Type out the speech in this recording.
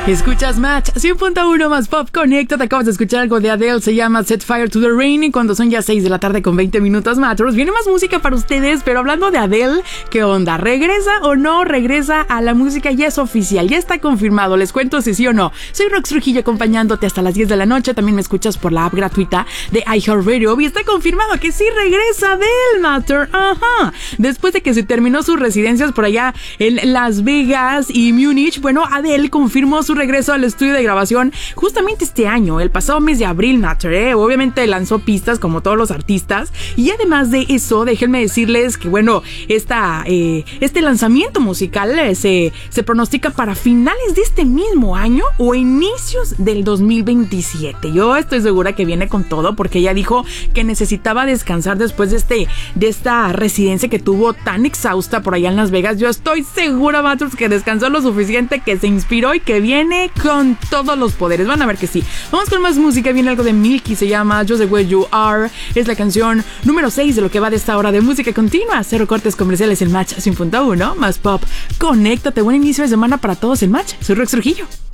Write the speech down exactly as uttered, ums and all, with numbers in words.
Escuchas Match cien punto uno más Pop Conecta. Te acabas de escuchar algo de Adele, se llama Set Fire to the Rain. Y cuando son ya seis de la tarde con veinte minutos Matters, viene más música para ustedes. Pero hablando de Adele, ¿qué onda? ¿Regresa o no? Regresa a la música, ya es oficial, ya está confirmado. Les cuento si sí o no. Soy Rox Trujillo acompañándote hasta las diez de la noche. También me escuchas por la app gratuita de iHeartRadio. Y está confirmado que sí regresa Adele, Matter. Ajá. Después de que se terminó sus residencias por allá en Las Vegas y Múnich, bueno, Adele confirmó su regreso al estudio de grabación justamente este año, el pasado mes de abril, Matter, ¿eh? Obviamente lanzó pistas como todos los artistas, y además de eso, déjenme decirles que bueno, esta, eh, este lanzamiento musical eh, se, se pronostica para finales de este mismo año o inicios del dos mil veintisiete. Yo estoy segura que viene con todo, porque ella dijo que necesitaba descansar después de este, de esta residencia que tuvo tan exhausta por allá en Las Vegas. Yo estoy segura, Matters, que descansó lo suficiente, que se inspiró y que viene con todos los poderes. Van a ver que sí. Vamos con más música. Viene algo de Milky, se llama Just the Way You Are. Es la canción número seis de lo que va de esta hora de música continua. Cero cortes comerciales en Match cien punto uno más Pop. Conéctate. Buen inicio de semana para todos en Match. Soy Rox Trujillo.